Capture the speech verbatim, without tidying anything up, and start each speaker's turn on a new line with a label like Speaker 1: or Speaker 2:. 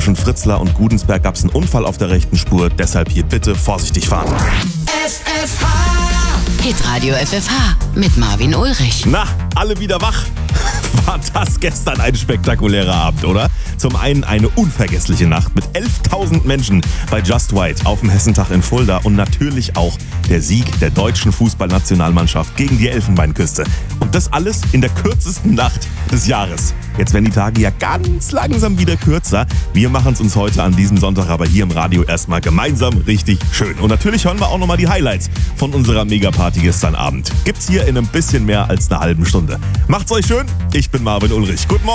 Speaker 1: zwischen Fritzlar und Gudensberg gab es einen Unfall auf der rechten Spur, deshalb hier bitte vorsichtig fahren.
Speaker 2: F F H Hitradio F F H mit Marvin Ulrich.
Speaker 1: Na, alle wieder wach? War das gestern ein spektakulärer Abend, oder? Zum einen eine unvergessliche Nacht mit elftausend Menschen bei Just White auf dem Hessentag in Fulda und natürlich auch der Sieg der deutschen Fußballnationalmannschaft gegen die Elfenbeinküste. Und das alles in der kürzesten Nacht des Jahres. Jetzt werden die Tage ja ganz langsam wieder kürzer. Wir machen es uns heute an diesem Sonntag aber hier im Radio erstmal gemeinsam richtig schön. Und natürlich hören wir auch nochmal die Highlights von unserer Megaparty gestern Abend. Gibt's hier in ein bisschen mehr als einer halben Stunde. Macht's euch schön, ich bin Marvin Ulrich. Guten Morgen.